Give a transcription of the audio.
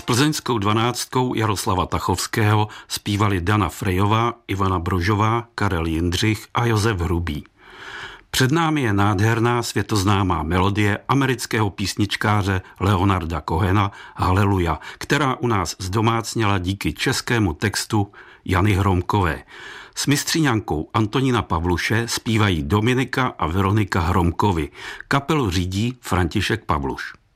plzeňskou dvanáctkou Jaroslava Tachovského zpívali Dana Frejová, Ivana Brožová, Karel Jindřich a Josef Hrubý. Před námi je nádherná světoznámá melodie amerického písničkáře Leonarda Cohena Haleluja, která u nás zdomácněla díky českému textu Jany Hromkové. S mistříňankou Antonína Pavluše zpívají Dominika a Veronika Hromkovi. Kapelu řídí František Pavluš.